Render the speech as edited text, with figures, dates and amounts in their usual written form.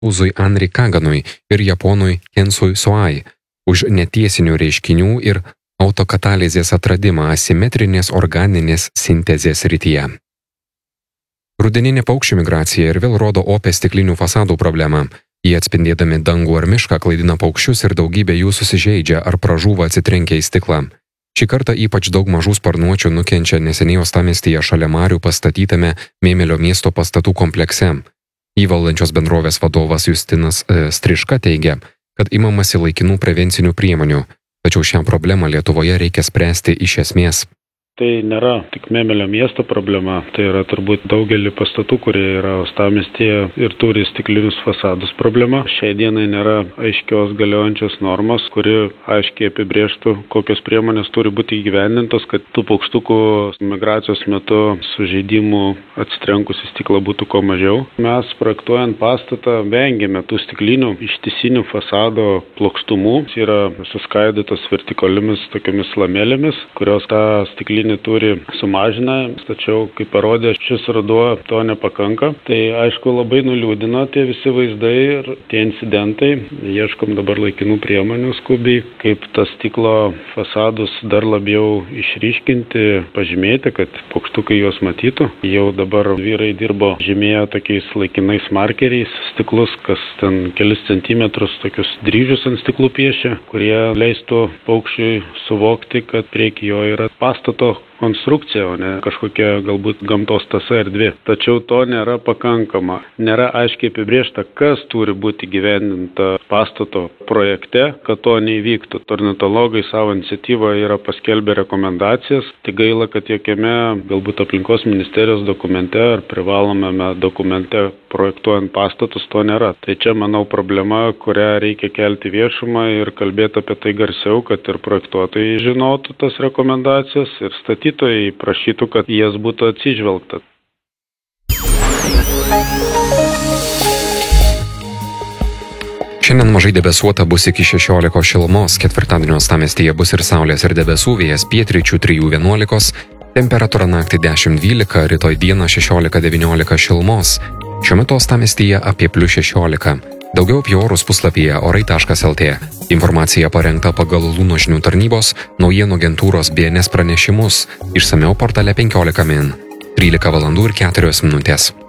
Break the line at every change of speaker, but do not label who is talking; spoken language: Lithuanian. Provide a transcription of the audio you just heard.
prancūzui Henri Kaganui ir japonui Kensui Soai už netiesinių reiškinių ir autokatalizės atradimą asimetrinės organinės sintezės srityje. Rudeninė paukščių migracija ir vėl rodo opę stiklinių fasadų problemą. Jie atspindėdami dangų ar mišką klaidina paukščius ir daugybė jų susižeidžia ar pražūva atsitrenkę į stiklą. Šį kartą ypač daug mažų sparnuočių nukenčia neseniai uostamiestyje šalia marių pastatytame Mėmelio miesto pastatų komplekse. Įvaldančios bendrovės vadovas Justinas Striška teigia, kad imamasi laikinų prevencinių priemonių, tačiau šią problemą Lietuvoje reikia spręsti iš esmės.
Tai nėra tik Mėmelio miesto problema, tai yra turbūt daugelį pastatų, kurie yra uostamiestyje ir turi stiklinius fasadus problema. Šiai dienai nėra aiškios galiojančios normos, kuri aiškiai apibrėžtų, kokios priemonės turi būti įgyvendintos, kad tų paukštukų migracijos metu sužeidimų atsitrenkus į stiklą būtų kuo mažiau. Mes projektuojant pastatą vengiame tų stiklinių ištisinių fasado plokštumų. Jis yra suskaidytos vertikaliomis tokiamis lamėlėmis, kurios tą stiklinį turi sumažina, tačiau, kaip parodė šis ruduo, to nepakanka. Tai aišku labai nuliūdino tie visi vaizdai ir tie incidentai. Ieškom dabar laikinų priemonių skubiai, kaip tas stiklo fasadus dar labiau išryškinti, pažymėti, kad paukštukai juos matytų. Jau dabar vyrai dirbo žymėję tokiais laikinais markeriais stiklus, kas ten kelis centimetrus tokius dryžius ant stiklų piešia, kurie leistų paukščiui suvokti, kad prieky jo yra pastato konstrukcija, o ne kažkokia galbūt gamtos tąsa erdvė. Tačiau to nėra pakankama. Nėra aiškiai apibrėžta, kas turi būti įgyvendinta pastato projekte, kad to neįvyktų. Ornitologai savo iniciatyvą yra paskelbę rekomendacijas. Tik gaila, kad jokiame galbūt aplinkos ministerijos dokumente ar privalomame dokumente projektuojant pastatus to nėra. Tai čia, manau, problema, kurią reikia kelti viešumą ir kalbėti apie tai garsiau, kad ir projektuotojai žinotų tas rekomendacijas ir statytojai prašytų, kad jas būtų atsižvelgta.
Šiandien mažai debesuota bus iki 16 šilumos, ketvirtadienio uostamiestyje bus ir saulės ir debesų, vėjas pietryčių 3–11, temperatūra naktį 10–12, rytoj dieną 16–19 šilumos. Šiuo metu uostamiestyje apie +16. Daugiau apie orus puslapyje orai.lt. Informacija parengta pagal Lūno žinių tarnybos, naujienų agentūros BNS pranešimus, išsamiau portale 15 min. 13 valandų ir 4 minutės.